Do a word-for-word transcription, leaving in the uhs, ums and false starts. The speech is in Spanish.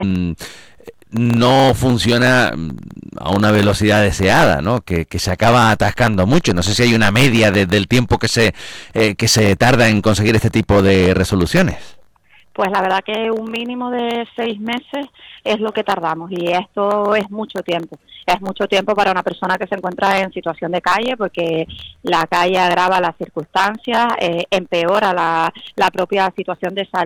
mm, no funciona mm, a una velocidad deseada, ¿no? Que, que se acaba atascando mucho. No sé si hay una media de- del tiempo que se eh, que se tarda en conseguir este tipo de resoluciones. Pues la verdad que un mínimo de seis meses es lo que tardamos y esto es mucho tiempo. Es mucho tiempo para una persona que se encuentra en situación de calle porque la calle agrava las circunstancias, eh, empeora la, la propia situación de salud